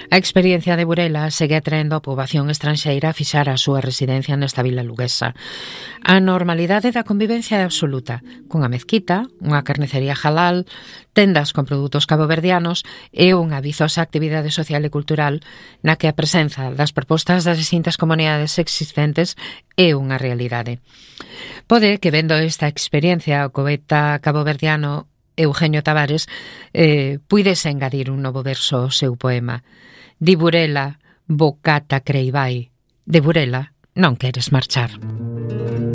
A experiencia de Burela segue atraendo a poboación estranxeira a fixar a súa residencia nesta vila luguesa. A normalidade da convivencia é absoluta, cunha mezquita, unha carnicería halal, tendas con produtos caboverdianos e unha vizosa actividade social e cultural na que a presenza das propostas das distintas comunidades existentes é unha realidade. Pode que vendo esta experiencia o poeta caboverdiano Eugenio Tavares puidese engadir un novo verso ao seu poema. Di Burela, bocata creibai, de Burela non queres marchar.